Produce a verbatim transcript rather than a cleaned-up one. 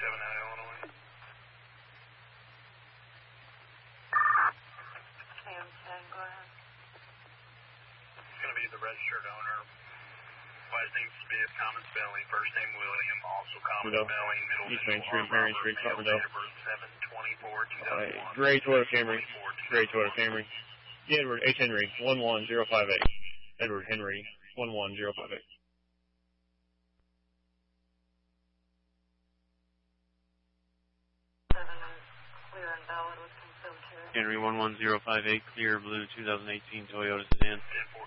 seven nine Illinois. Sam ten, go ahead. It's going to be the registered owner. Last name Smith, common spelling. First name William, also common Hello. spelling. Middle East initial Main Street, R. Marion Robert, Street, male, Carbondale. date of birth seven twenty-four two thousand one. Alright, Gray Toyota Camry. Gray Toyota Camry. Edward H. Henry, one one zero five eight. Edward Henry, one one zero five eight. Seven is clear and valid with concealed carry. Henry one one zero five eight, clear blue two thousand eighteen Toyota sedan. ten four